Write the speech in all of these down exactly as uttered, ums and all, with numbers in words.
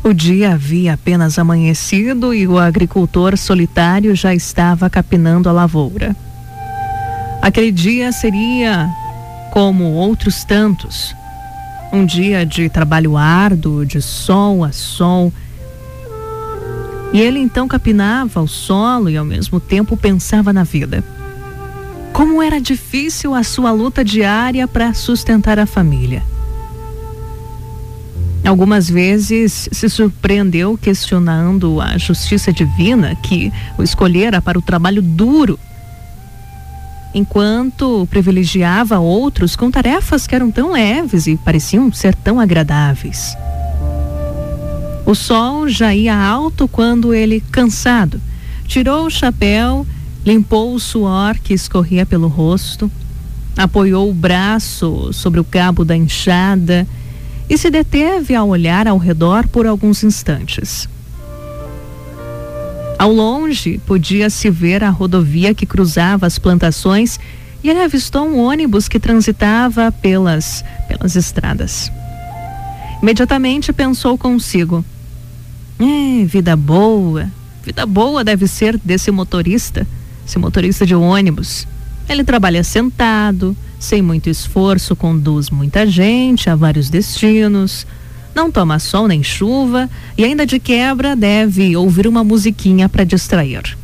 O dia havia apenas amanhecido e o agricultor solitário já estava capinando a lavoura. Aquele dia seria como outros tantos, um dia de trabalho árduo, de sol a sol. E ele então capinava o solo e ao mesmo tempo pensava na vida. Como era difícil a sua luta diária para sustentar a família. Algumas vezes se surpreendeu questionando a justiça divina que o escolhera para o trabalho duro, enquanto privilegiava outros com tarefas que eram tão leves e pareciam ser tão agradáveis. O sol já ia alto quando ele, cansado, tirou o chapéu, limpou o suor que escorria pelo rosto, apoiou o braço sobre o cabo da enxada e se deteve a olhar ao redor por alguns instantes. Ao longe, podia-se ver a rodovia que cruzava as plantações e ele avistou um ônibus que transitava pelas, pelas estradas. Imediatamente pensou consigo: é, vida boa, vida boa deve ser desse motorista, esse motorista de ônibus. Ele trabalha sentado, sem muito esforço, conduz muita gente a vários destinos, não toma sol nem chuva e ainda de quebra deve ouvir uma musiquinha para distrair.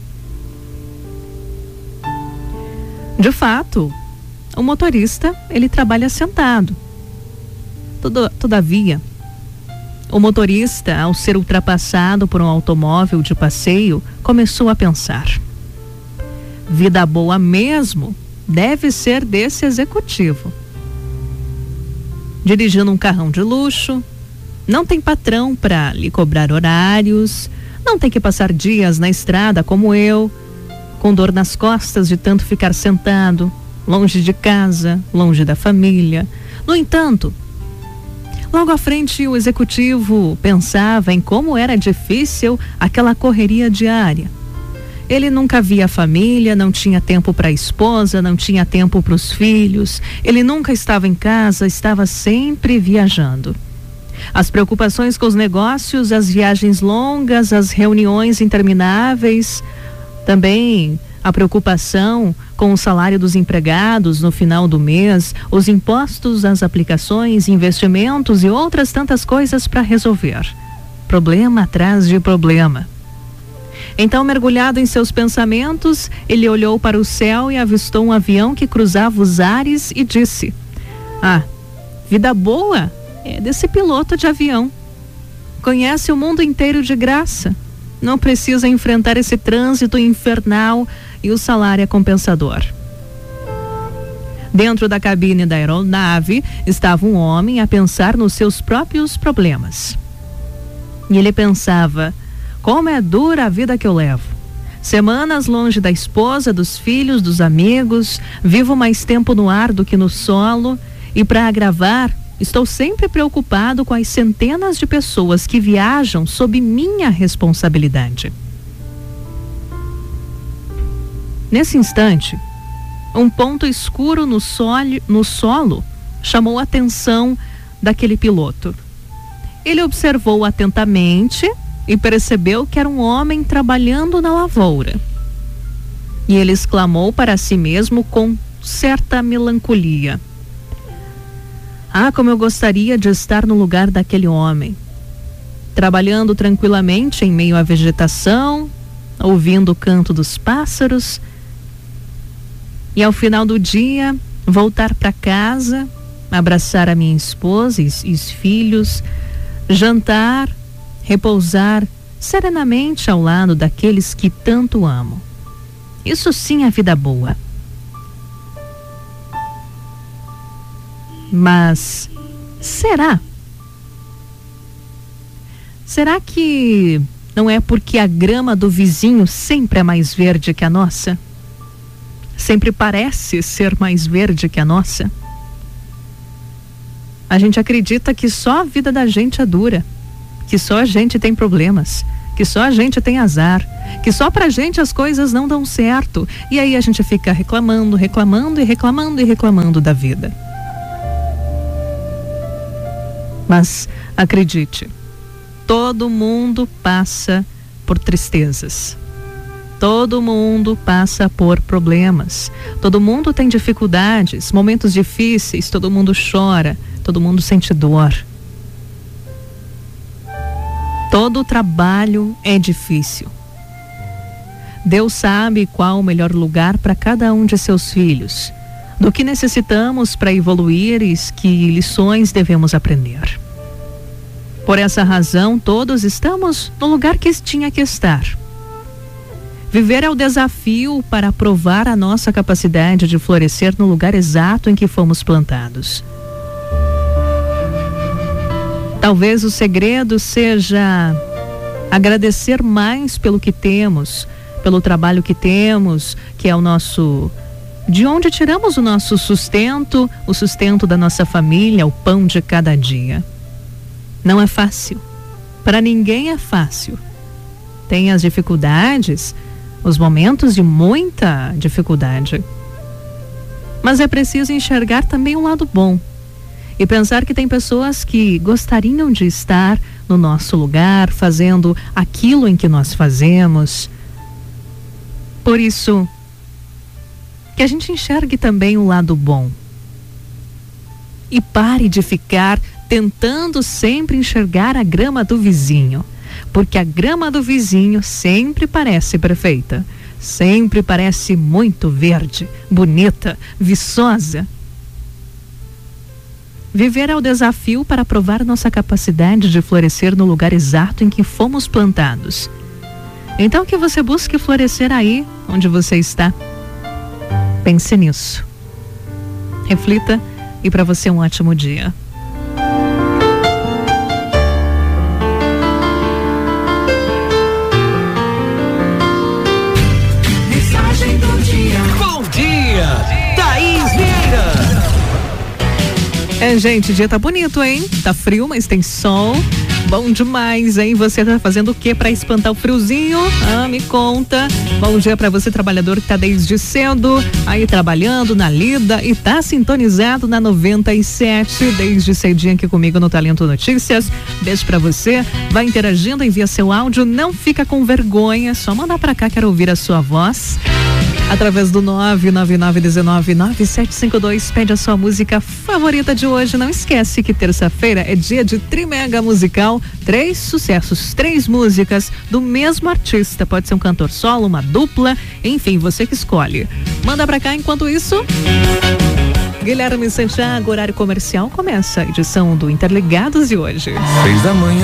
De fato, o motorista, ele trabalha sentado. Todo, todavia, o motorista, ao ser ultrapassado por um automóvel de passeio, começou a pensar: vida boa mesmo deve ser desse executivo. Dirigindo um carrão de luxo, não tem patrão para lhe cobrar horários, não tem que passar dias na estrada como eu, com dor nas costas de tanto ficar sentado, longe de casa, longe da família. No entanto, logo à frente o executivo pensava em como era difícil aquela correria diária. Ele nunca via a família, não tinha tempo para a esposa, não tinha tempo para os filhos. Ele nunca estava em casa, estava sempre viajando. As preocupações com os negócios, as viagens longas, as reuniões intermináveis, também a preocupação com o salário dos empregados no final do mês, os impostos, as aplicações, investimentos e outras tantas coisas para resolver. Problema atrás de problema. Então, mergulhado em seus pensamentos, ele olhou para o céu e avistou um avião que cruzava os ares e disse: ah, vida boa é desse piloto de avião. Conhece o mundo inteiro de graça. Não precisa enfrentar esse trânsito infernal e o salário é compensador. Dentro da cabine da aeronave estava um homem a pensar nos seus próprios problemas. E ele pensava: como é dura a vida que eu levo. Semanas longe da esposa, dos filhos, dos amigos, vivo mais tempo no ar do que no solo e, para agravar, estou sempre preocupado com as centenas de pessoas que viajam sob minha responsabilidade. Nesse instante, um ponto escuro no solo, no solo chamou a atenção daquele piloto. Ele observou atentamente e percebeu que era um homem trabalhando na lavoura. E ele exclamou para si mesmo com certa melancolia: ah, como eu gostaria de estar no lugar daquele homem, trabalhando tranquilamente em meio à vegetação, ouvindo o canto dos pássaros, e ao final do dia voltar para casa, abraçar a minha esposa e os filhos, jantar, repousar serenamente ao lado daqueles que tanto amo. Isso sim é vida boa. Mas será? Será que não é porque a grama do vizinho sempre é mais verde que a nossa? Sempre parece ser mais verde que a nossa? A gente acredita que só a vida da gente é dura, que só a gente tem problemas, que só a gente tem azar, que só pra gente as coisas não dão certo. E aí a gente fica reclamando, reclamando e reclamando e reclamando da vida. Mas acredite, Todo mundo passa por tristezas. Todo mundo passa por problemas. Todo mundo tem dificuldades, momentos difíceis, todo mundo chora, todo mundo sente dor. Todo trabalho é difícil. Deus sabe qual o melhor lugar para cada um de seus filhos, do que necessitamos para evoluir e que lições devemos aprender. Por essa razão, todos estamos no lugar que tinha que estar. Viver é o desafio para provar a nossa capacidade de florescer no lugar exato em que fomos plantados. Talvez o segredo seja agradecer mais pelo que temos, pelo trabalho que temos, que é o nosso, de onde tiramos o nosso sustento, o sustento da nossa família, o pão de cada dia. Não é fácil. Para ninguém é fácil. Tem as dificuldades, os momentos de muita dificuldade. Mas é preciso enxergar também um lado bom e pensar que tem pessoas que gostariam de estar no nosso lugar, fazendo aquilo em que nós fazemos. Por isso, que a gente enxergue também o lado bom e pare de ficar tentando sempre enxergar a grama do vizinho. Porque a grama do vizinho sempre parece perfeita, sempre parece muito verde, bonita, viçosa. Viver é o desafio para provar nossa capacidade de florescer no lugar exato em que fomos plantados. Então que você busque florescer aí onde você está. Pense nisso. Reflita e para você um ótimo dia. É, gente, o dia tá bonito, hein? Tá frio, mas tem sol. Bom demais, hein? Você tá fazendo o que para espantar o friozinho? Ah, me conta. Bom dia para você, trabalhador que tá desde cedo aí trabalhando na lida e tá sintonizado na noventa e sete, desde cedinho aqui comigo no Talento Notícias. Beijo pra você. Vai interagindo, envia seu áudio, não fica com vergonha, só mandar pra cá, quero ouvir a sua voz. Através do nove nove nove um nove nove sete cinco dois, pede a sua música favorita de hoje. Não esquece que terça-feira é dia de Trimega Musical. Três sucessos, três músicas do mesmo artista. Pode ser um cantor solo, uma dupla, enfim, você que escolhe. Manda pra cá. Enquanto isso, Guilherme Santiago, horário comercial começa a edição do Interligados de hoje. Seis da manhã.